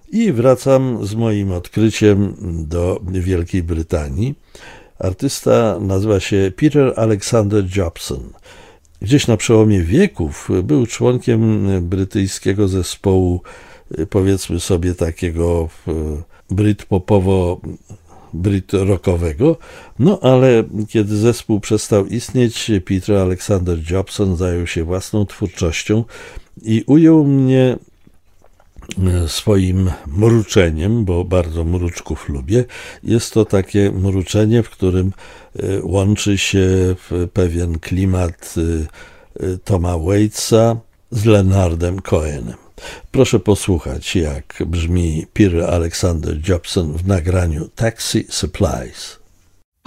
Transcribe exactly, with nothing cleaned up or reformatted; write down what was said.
I wracam z moim odkryciem do Wielkiej Brytanii. Artysta nazywa się Peter Alexander Jobson. Gdzieś na przełomie wieków był członkiem brytyjskiego zespołu, powiedzmy sobie takiego britpopowo brit rockowego, no ale kiedy zespół przestał istnieć, Peter Alexander Jobson zajął się własną twórczością i ujął mnie swoim mruczeniem, bo bardzo mruczków lubię. Jest to takie mruczenie, w którym łączy się pewien klimat Toma Waitsa z Leonardem Cohenem. Proszę posłuchać, jak brzmi Peter Alexander Jobson w nagraniu Taxi Supplies.